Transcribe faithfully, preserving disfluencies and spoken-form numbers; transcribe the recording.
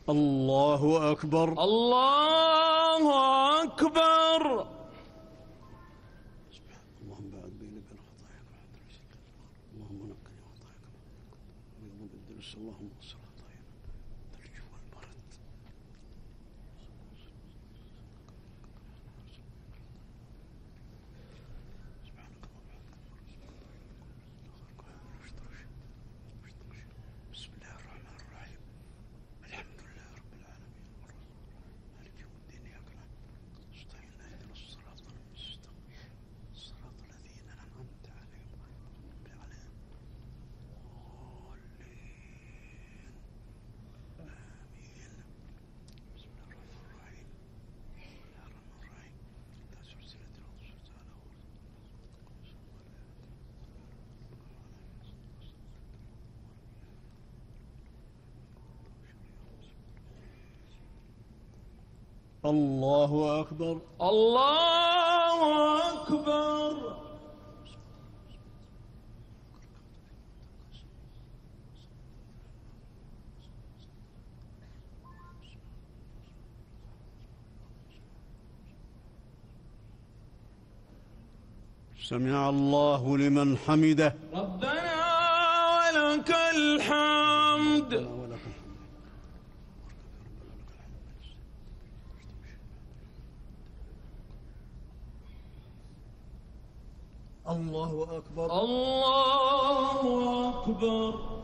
الله أكبر. الله أكبر. اللهم بعد بيني وبين خطاياك، اللهم نقني خطاياك ويوم بالدرس، اللهم اغسل خطايانا بالثلج والبرد. بسم الله الرحمن الرحيم، الحمد لله رب العالمين، مالك يوم الدين، إياك نعبد ونستعين، اهدنا الصراط المستقيم، صراط الذين أنعمت عليهم غير المغضوب عليهم ضالين آمين. بسم الله الرحمن الرحيم، بسم الله الرحمن الرحيم، إذا زلزلت الأرض زلزالها الله أكبر. الله أكبر. سمع الله لمن حمده. ربنا ولك الحمد. الله أكبر. الله أكبر.